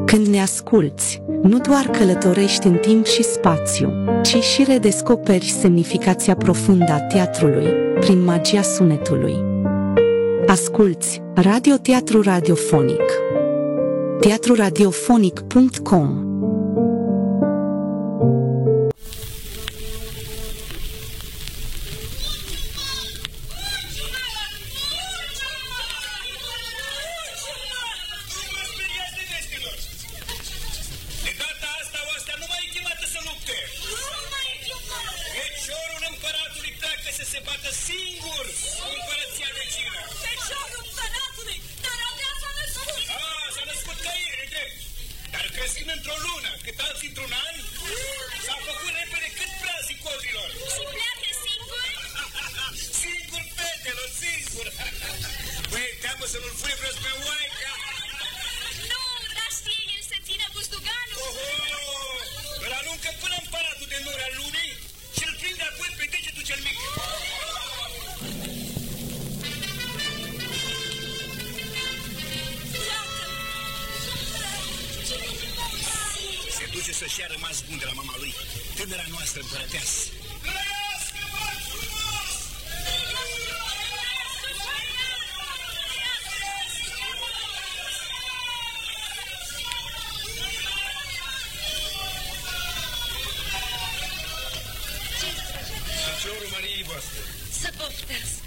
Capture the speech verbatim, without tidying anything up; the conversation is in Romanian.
Când ne asculți, nu doar călătorești în timp și spațiu, ci și redescoperi semnificația profundă a teatrului, prin magia sunetului. Asculți Radioteatru Radiofonic. teatru radiofonic punct com. Să nu-l fure vreți pe oaica? Nu, dar știe el să țină bustuganul. Oho! Îl aruncă până în palatul de nori al lunii și îl prinde apoi pe degetul cel mic. Se duce să-și ia rămas bun de la mama lui, tânăra noastră împărăteasă. Să poftească.